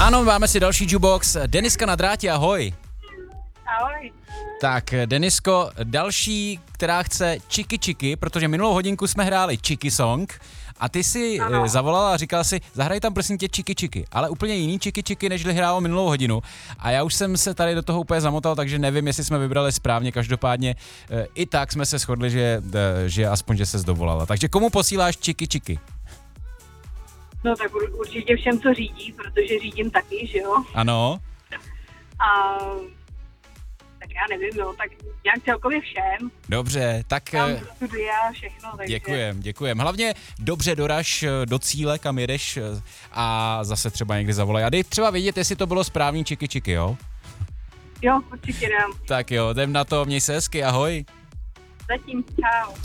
Ano, máme si další jukebox. Deniska na drátě, ahoj. Ahoj. Tak, Denisko, další, která chce Chicky Chicky, protože minulou hodinku jsme hráli Chicky Song a ty si zavolala a říkala si, zahraj tam prosím tě Chicky Chicky, ale úplně jiný Chicky Chicky, než hrálo minulou hodinu. A já už jsem se tady do toho úplně zamotal, takže nevím, jestli jsme vybrali správně, každopádně i tak jsme se shodli, že aspoň, že ses dovolala. Takže komu posíláš Chicky Chicky? No tak určitě všem, co řídí, protože řídím taky, že jo? Ano. A tak já nevím, no, tak nějak celkově všem. Dobře, tak... Tam studia, všechno, takže... Děkujem. Hlavně dobře doraž do cíle, kam jedeš a zase třeba někdy zavolaj. A dej třeba vědět, jestli to bylo správný Chicky Chicky, jo? Jo, určitě dám. Tak jo, jdem na to, měj se hezky, ahoj. Zatím, čau.